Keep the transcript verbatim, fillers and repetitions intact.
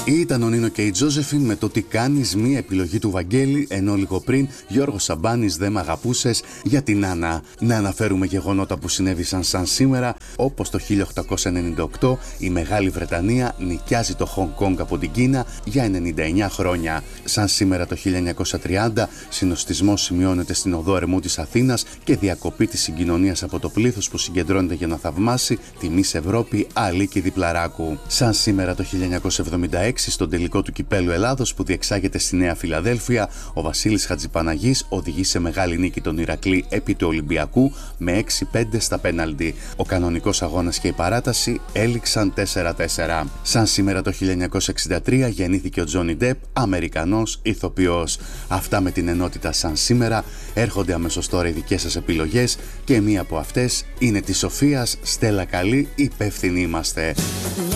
Ήταν ο Νίνο και η Τζόζεφιν με το «Τι κάνεις», μία επιλογή του Βαγγέλη, ενώ λίγο πριν Γιώργος Σαμπάνης, «Δεν μ' αγαπούσες», για την Άννα. Να αναφέρουμε γεγονότα που συνέβησαν σαν σήμερα, όπως το χίλια οκτακόσια ενενήντα οκτώ η Μεγάλη Βρετανία νοικιάζει το Χονγκ Κονγκ από την Κίνα για ενενήντα εννιά χρόνια. Σαν σήμερα το χίλια εννιακόσια τριάντα συνοστισμός σημειώνεται στην οδό Ερμού της Αθήνας και διακοπή της συγκοινωνίας από το πλήθος που συγκεντρώνεται για να θαυμάσει τη Μις Ευρώπη Αλίκη Διπλαράκου. Σαν σήμερα το χίλια εννιακόσια εβδομήντα έξι στον τελικό του Κυπέλλου Ελλάδος που διεξάγεται στη Νέα Φιλαδέλφια, ο Βασίλης Χατζηπαναγής οδηγεί σε μεγάλη νίκη τον Ηρακλή επί του Ολυμπιακού με έξι πέντε στα πέναλτι. Ο κανονικός αγώνας και η παράταση έληξαν τέσσερα τέσσερα. Σαν σήμερα το χίλια εννιακόσια εξήντα τρία γεννήθηκε ο Τζόνι Ντεπ, Αμερικανός ηθοποιός. Αυτά με την ενότητα σαν σήμερα. Έρχονται αμέσως τώρα οι δικές σας επιλογές και μία από αυτές είναι της Σοφίας. Στέλλα καλή, υπεύθυνοι είμαστε.